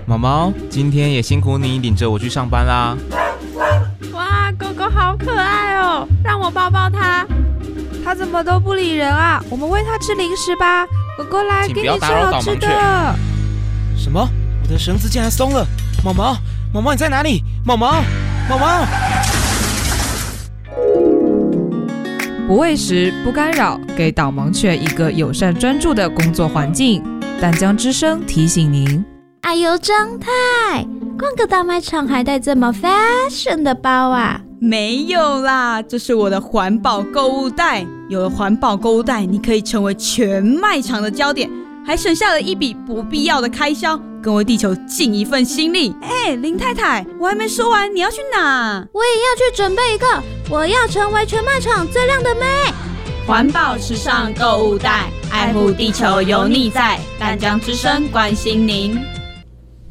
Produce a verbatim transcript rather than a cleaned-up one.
毛毛，今天也辛苦你领着我去上班啦。 哇，狗狗好可爱哦，让我抱抱它。 它怎么都不理人啊？我们喂它吃零食吧。狗狗来，给你吃好吃的。 什么？我的绳子竟然松了！毛毛，毛毛你在哪里？毛毛，毛毛。 不喂食，不干扰，给导盲犬一个友善专注的工作环境。淡江之声提醒您。 哎呦，张太，逛个大卖场还带这么 fashion 的包啊？ 没有啦，这是我的环保购物袋。有了环保购物袋，你可以成为全卖场的焦点，还省下了一笔不必要的开销，更为地球尽一份心力。哎，林太太，我还没说完，你要去哪？ 我也要去准备一个，我要成为全卖场最亮的妹。 环保时尚购物袋，爱护地球有你在。淡江之声关心您。